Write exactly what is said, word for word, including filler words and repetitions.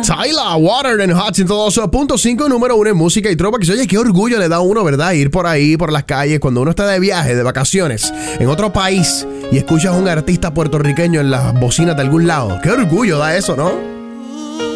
Tyla, Water en Hot ciento dos punto cinco, número uno en música y trova. Que oye, qué orgullo le da a uno, ¿verdad? Ir por ahí, por las calles, cuando uno está de viaje, de vacaciones, en otro país y escuchas a un artista puertorriqueño en las bocinas de algún lado. Qué orgullo da eso, ¿no?